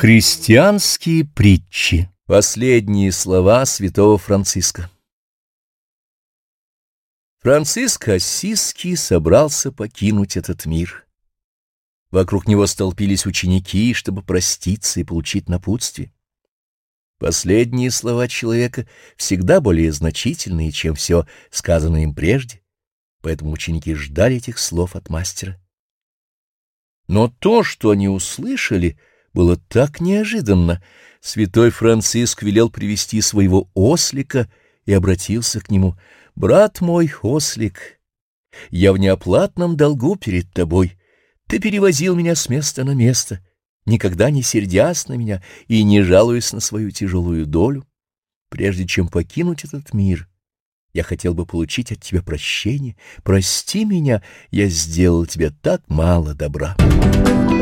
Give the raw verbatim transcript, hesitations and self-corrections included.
Христианские притчи. Последние слова святого Франциска. Франциск Ассизский собрался покинуть этот мир. Вокруг него столпились ученики, чтобы проститься и получить напутствие. Последние слова человека всегда более значительные, чем все сказанное им прежде, поэтому ученики ждали этих слов от мастера. Но то, что они услышали, было так неожиданно. Святой Франциск велел привести своего ослика и обратился к нему: «Брат мой, ослик, я в неоплатном долгу перед тобой. Ты перевозил меня с места на место, никогда не сердясь на меня и не жалуясь на свою тяжелую долю. Прежде чем покинуть этот мир, я хотел бы получить от тебя прощение. Прости меня, я сделал тебе так мало добра».